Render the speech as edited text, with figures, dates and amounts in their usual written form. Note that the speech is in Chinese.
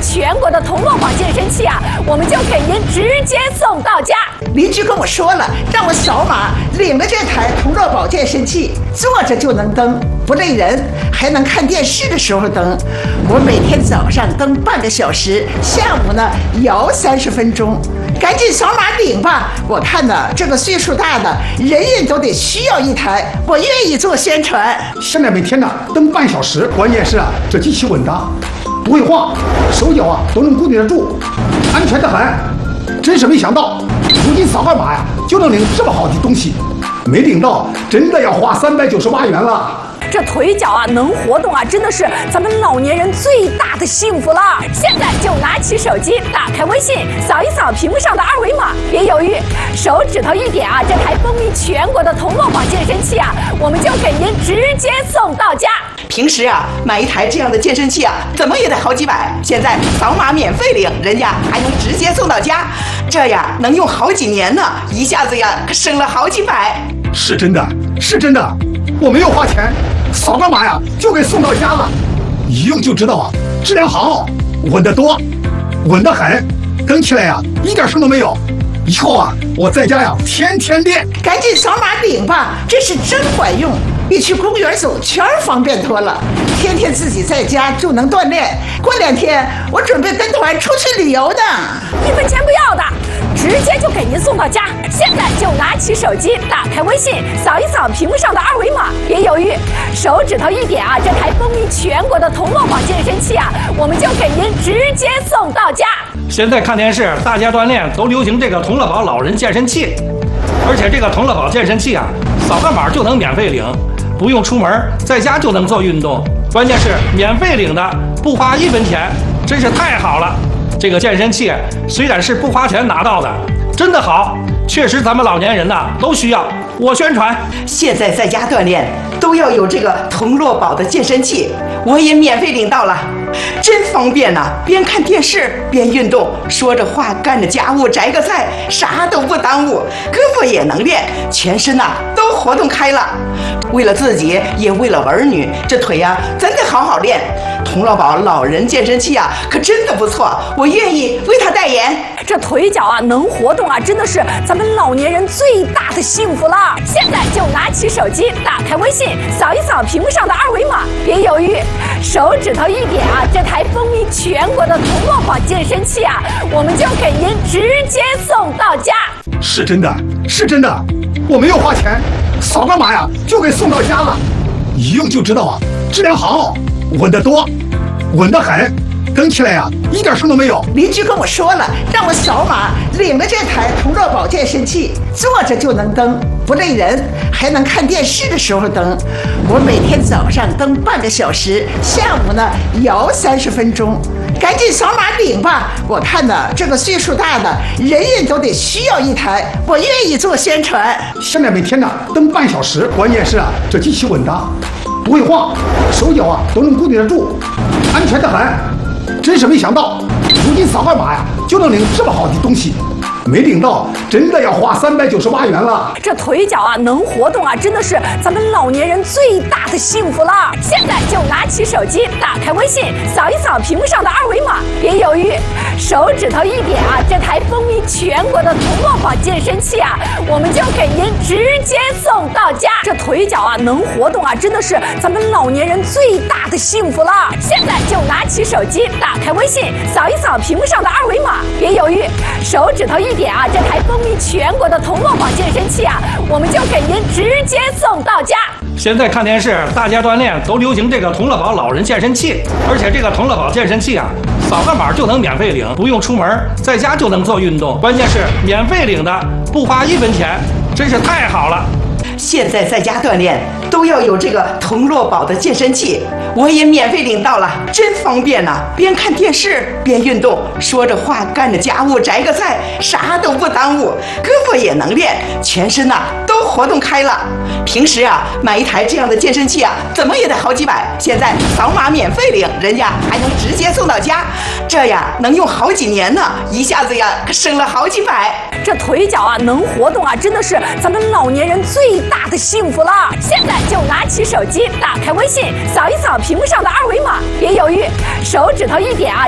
全国的铜锣宝健身器啊，我们就给您直接送到家。 邻居跟我说了，让我扫码领了这台铜锣宝健身器，坐着就能蹬，不累人，还能看电视的时候蹬。我每天早上蹬半个小时，下午呢摇30分钟。赶紧扫码领吧！我看呢，这个岁数大的人人都得需要一台，我愿意做宣传。 现在每天呢蹬半小时，关键是啊，这机器稳当，不会晃，手脚啊都能固定得住，安全得很。真是没想到，如今扫个码呀就能领这么好的东西，没领到真的要花398元了。 这腿脚啊能活动啊，真的是咱们老年人最大的幸福了。现在就拿起手机，打开微信，扫一扫屏幕上的2维码，别犹豫，手指头一点啊，这台风靡全国的铜锣宝健身器啊，我们就给您直接送到家。 平时啊买一台这样的健身器啊，怎么也得好几百，现在扫码免费领，人家还能直接送到家，这样能用好几年呢，一下子呀可省了好几百。 是真的，是真的，我没有花钱。扫个码呀，就给送到家了，一用就知道啊，质量好，稳得多，稳得很，蹬起来呀一点声都没有。以后啊，我在家呀天天练。 赶紧扫码领吧，这是真管用，比去公园走圈方便多了。天天自己在家就能锻炼，过2天我准备跟团出去旅游呢 ，1分钱不要的，直接就给您送到家。现在就拿起手机，打开微信，扫一扫屏幕上的2维码，别犹豫，手指头一点啊，这台风靡全国的铜锣宝健身器啊，我们就给您直接送到家。 现在看电视，大家锻炼都流行这个铜锣宝老人健身器，而且这个铜锣宝健身器啊，扫个码就能免费领，不用出门，在家就能做运动。关键是免费领的，不花1分钱，真是太好了。这个健身器虽然是不花钱拿到的，真的好，确实咱们老年人呐都需要。我宣传， 现在在家锻炼都要有这个铜锣宝的健身器，我也免费领到了，真方便呐！边看电视边运动，说着话干着家务，摘个菜，啥都不耽误，胳膊也能练，全身呐都活动开了。为了自己，也为了儿女，这腿呀真的好好练。铜锣宝老人健身器啊，可真的不错，我愿意为他代言。 这腿脚啊能活动啊，真的是咱们老年人最大的幸福了。现在就拿起手机，打开微信，扫一扫屏幕上的2维码，别犹豫，手指头一点啊，这台风靡全国的铜锣宝健身器啊，我们就给您直接送到家。 是真的，是真的，我没有花钱，扫个码呀就给送到家了，一用就知道啊，质量好，稳得多，稳得很，蹬起来呀一点声都没有。 邻居跟我说了，让我扫码领了这台铜锣宝健身器，坐着就能蹬，不累人，还能看电视的时候蹬。我每天早上蹬半个小时，下午呢摇30分钟。赶紧扫码领吧！我看呢，这个岁数大的人人都得需要一台，我愿意做宣传。 现在每天呢蹬半小时，关键是啊，这机器稳当，不会晃，手脚啊都能固定得住，安全得很。真是没想到，如今扫个码呀就能领这么好的东西，没领到真的要花398元了。 这腿脚啊能活动啊，真的是咱们老年人最大的幸福了。现在就拿起手机，打开微信，扫一扫屏幕上的2维码，别犹豫，手指头一点啊，这台风靡全国的铜锣宝健身器啊，我们就给您直接送到家。这腿脚啊能活动啊，真的是咱们老年人最大的幸福了。现在就拿起手机，打开微信，扫一扫屏幕上的2维码，别犹豫，手指头一点啊，这台风靡全国的铜锣宝健身器啊，我们就给您直接送到家。 现在看电视，大家锻炼都流行这个铜锣宝老人健身器，而且这个铜锣宝健身器啊，扫个码就能免费领，不用出门，在家就能做运动。关键是免费领的，不花1分钱，真是太好了。 现在在家锻炼都要有这个铜锣宝的健身器，我也免费领到了，真方便呐！边看电视边运动，说着话干着家务，摘个菜，啥都不耽误，胳膊也能练，全身呐都活动开了。平时啊买一台这样的健身器啊，怎么也得好几百，现在扫码免费领，人家还能直接送到家，这样能用好几年呢，一下子呀可省了好几百。 这腿脚啊能活动啊，真的是咱们老年人最大的幸福了。现在就拿起手机，打开微信，扫一扫屏幕上的2维码，别犹豫，手指头一点啊，